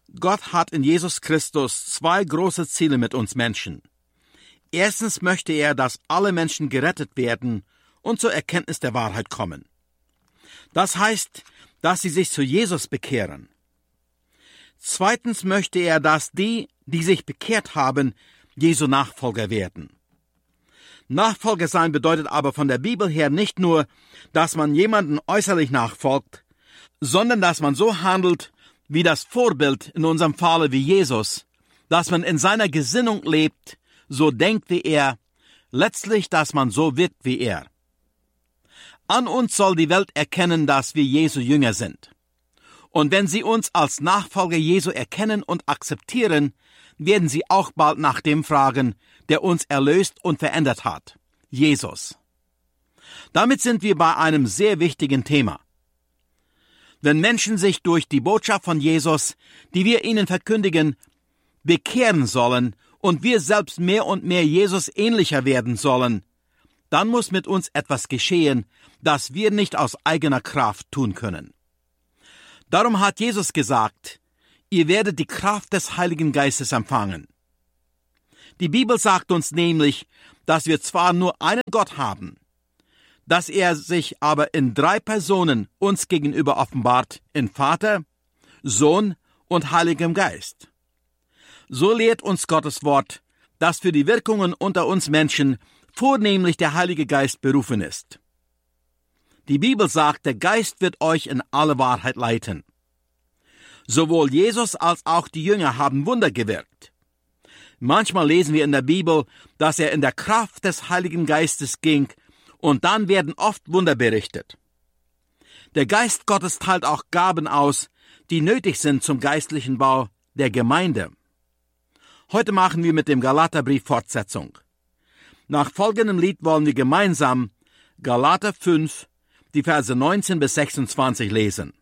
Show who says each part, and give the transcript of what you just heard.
Speaker 1: Gott hat in Jesus Christus 2 große Ziele mit uns Menschen. Erstens möchte er, dass alle Menschen gerettet werden und zur Erkenntnis der Wahrheit kommen. Das heißt, dass sie sich zu Jesus bekehren. Zweitens möchte er, dass die sich bekehrt haben, Jesu Nachfolger werden. Nachfolger sein bedeutet aber von der Bibel her nicht nur, dass man jemanden äußerlich nachfolgt, sondern dass man so handelt, wie das Vorbild in unserem Falle wie Jesus, dass man in seiner Gesinnung lebt, so denkt wie er, letztlich, dass man so wirkt wie er. An uns soll die Welt erkennen, dass wir Jesu Jünger sind. Und wenn sie uns als Nachfolger Jesu erkennen und akzeptieren, werden sie auch bald nach dem fragen, der uns erlöst und verändert hat, Jesus. Damit sind wir bei einem sehr wichtigen Thema. Wenn Menschen sich durch die Botschaft von Jesus, die wir ihnen verkündigen, bekehren sollen und wir selbst mehr und mehr Jesus ähnlicher werden sollen, dann muss mit uns etwas geschehen, das wir nicht aus eigener Kraft tun können. Darum hat Jesus gesagt, ihr werdet die Kraft des Heiligen Geistes empfangen. Die Bibel sagt uns nämlich, dass wir zwar nur einen Gott haben, dass er sich aber in 3 Personen uns gegenüber offenbart, in Vater, Sohn und Heiligem Geist. So lehrt uns Gottes Wort, dass für die Wirkungen unter uns Menschen vornehmlich der Heilige Geist berufen ist. Die Bibel sagt, der Geist wird euch in alle Wahrheit leiten. Sowohl Jesus als auch die Jünger haben Wunder gewirkt. Manchmal lesen wir in der Bibel, dass er in der Kraft des Heiligen Geistes ging, und dann werden oft Wunder berichtet. Der Geist Gottes teilt auch Gaben aus, die nötig sind zum geistlichen Bau der Gemeinde. Heute machen wir mit dem Galaterbrief Fortsetzung. Nach folgendem Lied wollen wir gemeinsam Galater 5, die Verse 19 bis 26 lesen.